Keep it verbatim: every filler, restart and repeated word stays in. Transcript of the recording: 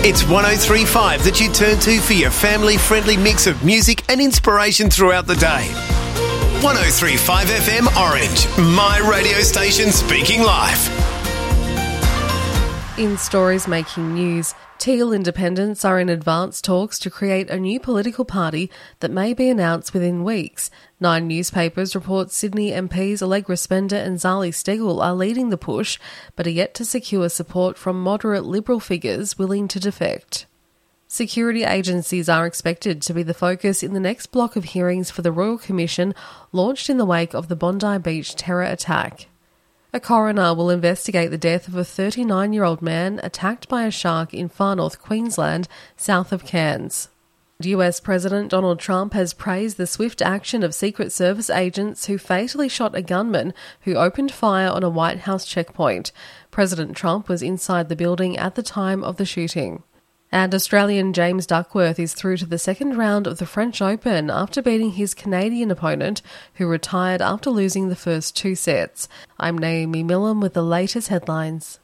It's one oh three point five that you turn to for your family-friendly mix of music and inspiration throughout the day. one oh three point five F M Orange, my radio station speaking live. In stories making news, Teal Independents are in advanced talks to create a new political party that may be announced within weeks. Nine newspapers report Sydney M Ps Allegra Spender and Zali Steggall are leading the push, but are yet to secure support from moderate Liberal figures willing to defect. Security agencies are expected to be the focus in the next block of hearings for the Royal Commission launched in the wake of the Bondi Beach terror attack. A coroner will investigate the death of a thirty-nine-year-old man attacked by a shark in far north Queensland, south of Cairns. U S President Donald Trump has praised the swift action of Secret Service agents who fatally shot a gunman who opened fire on a White House checkpoint. President Trump was inside the building at the time of the shooting. And Australian James Duckworth is through to the second round of the French Open after beating his Canadian opponent, who retired after losing the first two sets. I'm Naomi Millam with the latest headlines.